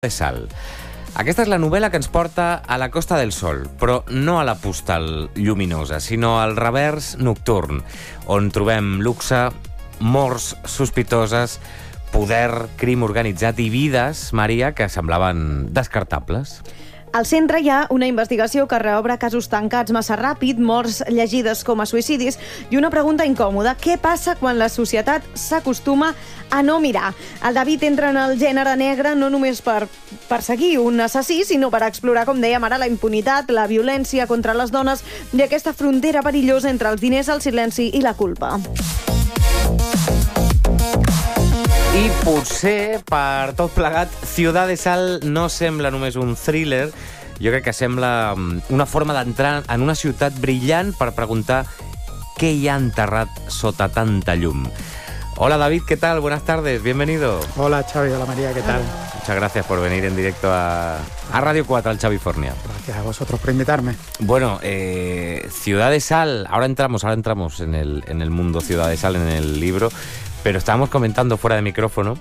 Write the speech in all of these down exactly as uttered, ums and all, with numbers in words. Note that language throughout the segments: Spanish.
de Sal. Aquesta és la novel·la que ens porta a la Costa del Sol, però no a la postal lluminosa, sinó al revers nocturn, on trobem luxe, morts sospitoses, poder, crim organitzat i vides, Maria, que semblaven descartables. Al centre hi ha una investigació que reobre casos tancats massa ràpid, morts llegides com a suïcidis i una pregunta incòmoda. Què passa quan la societat s'acostuma a no mirar? El David entra en el gènere negre no només per perseguir un assassí, sinó per explorar, com dèiem ara, la impunitat, la violència contra les dones i aquesta frontera perillosa entre els diners, el silenci i la culpa. I potser, per tot plegat, Ciudad de Sal no sembla només un thriller, jo crec que sembla una forma d'entrar en una ciutat brillant per preguntar què hi ha enterrat sota tanta llum. Hola David, ¿qué tal? Buenas tardes, bienvenido. Hola Xavi, hola María, ¿qué tal? Muchas gracias por venir en directo a, a Radio cuatro, al Xavifornia. Gracias a vosotros por invitarme. Bueno, eh, Ciudad de Sal, ahora entramos, ahora entramos en el, en el mundo Ciudad de Sal, en el libro. Pero estábamos comentando fuera de micrófono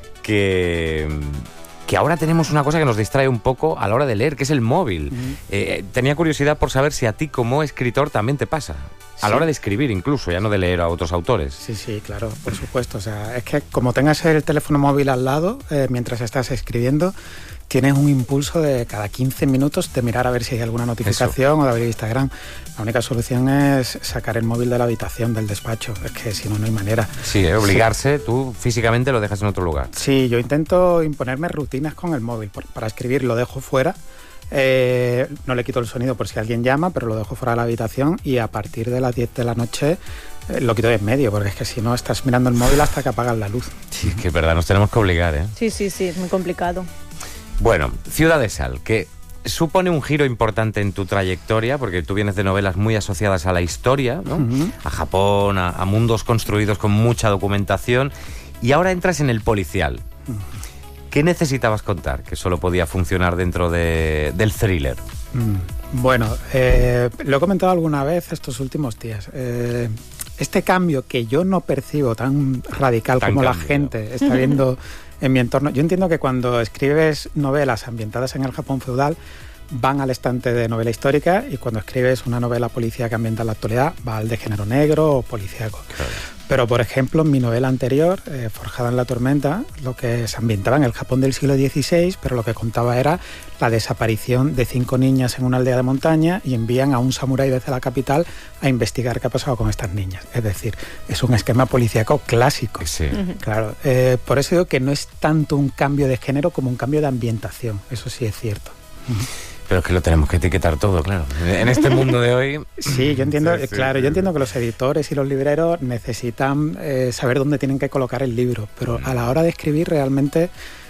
que, que ahora tenemos una cosa que nos distrae un poco a la hora de leer, que es el móvil. Uh-huh. Eh, tenía curiosidad por saber si a ti como escritor también te pasa. A la hora de escribir incluso, ya no de leer a otros autores. Sí, sí, claro, por supuesto. O sea, es que como tengas el teléfono móvil al lado, eh, mientras estás escribiendo, tienes un impulso de cada quince minutos de mirar a ver si hay alguna notificación. Eso. O de abrir Instagram. La única solución es sacar el móvil de la habitación, del despacho. Es que si no, no hay manera. Sí, eh, obligarse, sí. Tú físicamente lo dejas en otro lugar. Sí, yo intento imponerme rutinas con el móvil. Para escribir lo dejo fuera. Eh, no le quito el sonido por si alguien llama, pero lo dejo fuera de la habitación y a partir de las diez de la noche eh, lo quito de en medio, porque es que si no estás mirando el móvil hasta que apagas la luz. Sí, es que es verdad, nos tenemos que obligar, ¿eh? Sí, sí, sí, es muy complicado. Bueno, Ciudad de Sal, que supone un giro importante en tu trayectoria, porque tú vienes de novelas muy asociadas a la historia, ¿no? Uh-huh. A Japón, a, a mundos construidos con mucha documentación, y ahora entras en el policial. Uh-huh. ¿Qué necesitabas contar que solo podía funcionar dentro de, del thriller? Mm, bueno, eh, lo he comentado alguna vez estos últimos días. Eh, este cambio que yo no percibo tan radical tan como cambio, la gente ¿no? está viendo en mi entorno. Yo entiendo que cuando escribes novelas ambientadas en el Japón feudal, van al estante de novela histórica, y cuando escribes una novela policíaca ambientada en la actualidad, va al de género negro o policíaco. Claro. Pero, por ejemplo, en mi novela anterior, eh, Forjada en la tormenta, lo que se ambientaba en el Japón del siglo dieciséis, pero lo que contaba era la desaparición de cinco niñas en una aldea de montaña y envían a un samurái desde la capital a investigar qué ha pasado con estas niñas. Es decir, es un esquema policíaco clásico. Sí. Uh-huh. Claro, eh, por eso digo que no es tanto un cambio de género como un cambio de ambientación. Eso sí es cierto. Uh-huh. Pero es que lo tenemos que etiquetar todo, claro. En este mundo de hoy... Sí, yo entiendo, sí, sí, claro, sí. yo entiendo que los editores y los libreros necesitan eh, saber dónde tienen que colocar el libro, pero a la hora de escribir realmente...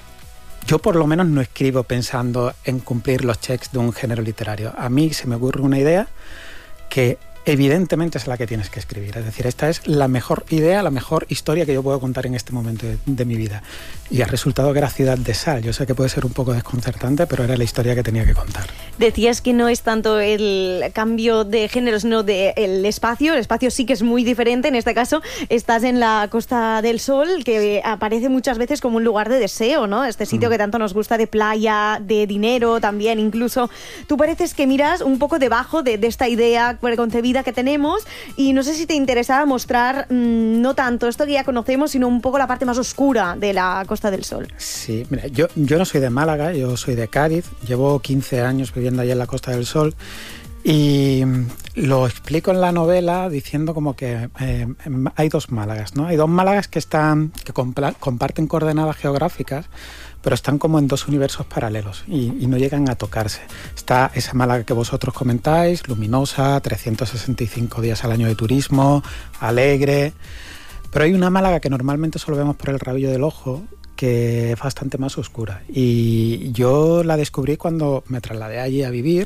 Yo por lo menos no escribo pensando en cumplir los checks de un género literario. A mí se me ocurre una idea que evidentemente es la que tienes que escribir. Es decir, esta es la mejor idea, la mejor historia que yo puedo contar en este momento de, de mi vida. Y ha resultado que era Ciudad de Sal. Yo sé que puede ser un poco desconcertante, pero era la historia que tenía que contar. Decías que no es tanto el cambio de género, sino del espacio. El espacio sí que es muy diferente. En este caso, estás en la Costa del Sol, que aparece muchas veces como un lugar de deseo, ¿no? Este sitio mm. que tanto nos gusta, de playa, de dinero también, incluso. Tú pareces que miras un poco debajo de, de esta idea preconcebida que tenemos, y no sé si te interesaba mostrar mmm, no tanto esto que ya conocemos, sino un poco la parte más oscura de la Costa del Sol. Sí, mira, yo, yo no soy de Málaga, yo soy de Cádiz, llevo quince años viviendo allí en la Costa del Sol, y lo explico en la novela diciendo como que eh, hay dos Málagas, ¿no? Hay dos Málagas que están que compla- comparten coordenadas geográficas, pero están como en dos universos paralelos y, y no llegan a tocarse. Está esa Málaga que vosotros comentáis, luminosa, trescientos sesenta y cinco días al año de turismo, alegre, pero hay una Málaga que normalmente solo vemos por el rabillo del ojo, que es bastante más oscura. Y yo la descubrí cuando me trasladé allí a vivir,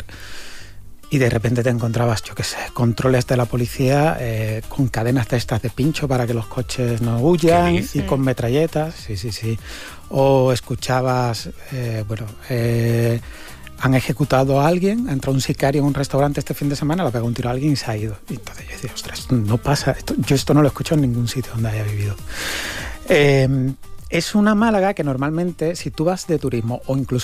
y de repente te encontrabas, yo qué sé, controles de la policía eh, con cadenas de estas de pincho para que los coches no huyan, y con metralletas, sí, sí, sí. O escuchabas, eh, bueno, eh, han ejecutado a alguien, ha entrado un sicario en un restaurante este fin de semana, le ha pegado un tiro a alguien y se ha ido. Y entonces yo decía, ostras, no pasa, esto, yo esto no lo escucho en ningún sitio donde haya vivido. Eh, es una Málaga que normalmente, si tú vas de turismo o incluso